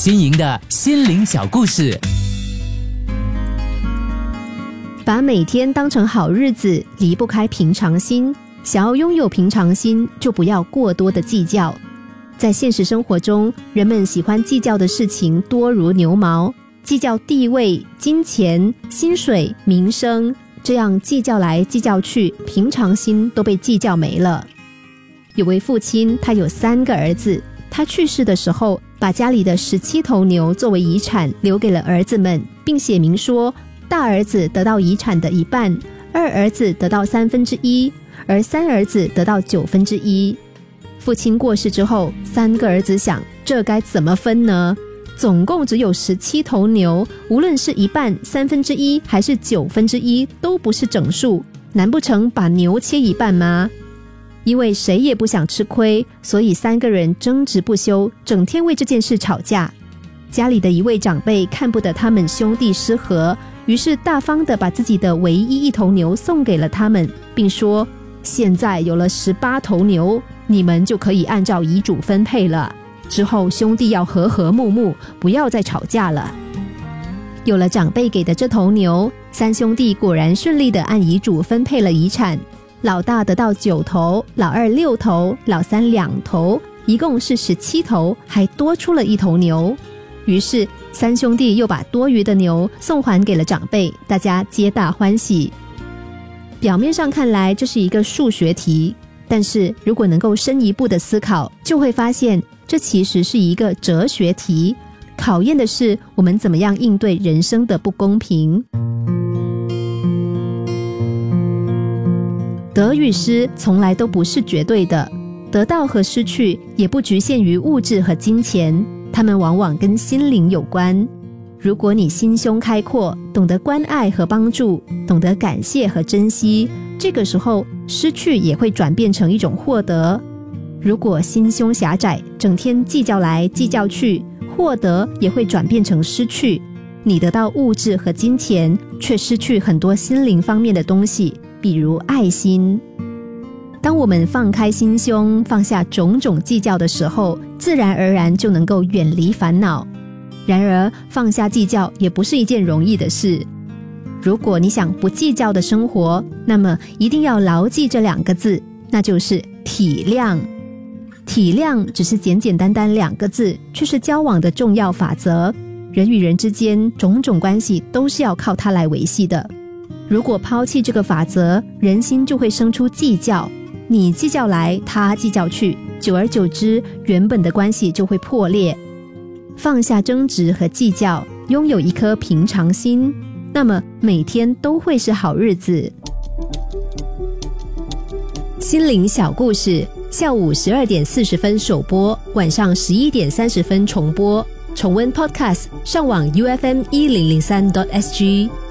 新颖的心灵小故事。 把每天当成好日子，离不开平常心。想要拥有平常心，就不要过多的计较。在现实生活中，人们喜欢计较的事情多如牛毛，计较地位、金钱、薪水、名声，这样计较来计较去，平常心都被计较没了。有位父亲，他有3个儿子，他去世的时候，把家里的17头牛作为遗产留给了儿子们，并写明说，大儿子得到遗产的一半，2儿子得到1/3，而3儿子得到1/9。父亲过世之后，3个儿子想，这该怎么分呢？总共只有17头牛，无论是一半、1/3还是1/9，都不是整数，难不成把牛切一半吗？因为谁也不想吃亏，所以3个人争执不休，整天为这件事吵架。家里的一位长辈看不得他们兄弟失和，于是大方地把自己的唯一一头牛送给了他们，并说，现在有了18头牛，你们就可以按照遗嘱分配了，之后兄弟要和和睦睦，不要再吵架了。有了长辈给的这头牛，3兄弟果然顺利地按遗嘱分配了遗产，老大得到9头，老二6头，老三2头，一共是17头，还多出了1头牛。于是3兄弟又把多余的牛送还给了长辈，大家皆大欢喜。表面上看来这是一个数学题，但是如果能够深一步的思考，就会发现这其实是一个哲学题，考验的是我们怎么样应对人生的不公平。得与失从来都不是绝对的，得到和失去也不局限于物质和金钱，它们往往跟心灵有关。如果你心胸开阔，懂得关爱和帮助，懂得感谢和珍惜，这个时候失去也会转变成一种获得。如果心胸狭窄，整天计较来计较去，获得也会转变成失去。你得到物质和金钱，却失去很多心灵方面的东西，比如爱心。当我们放开心胸，放下种种计较的时候，自然而然就能够远离烦恼。然而，放下计较也不是一件容易的事。如果你想不计较的生活，那么一定要牢记这2个字，那就是体谅。体谅只是简简单单2个字，却是交往的重要法则。人与人之间种种关系都是要靠它来维系的。如果抛弃这个法则，人心就会生出计较，你计较来，他计较去，久而久之，原本的关系就会破裂。放下争执和计较，拥有一颗平常心，那么每天都会是好日子。心灵小故事，下午12点40分首播，晚上11点30分重播。重温 Podcast， 上网 UFM1003.SG。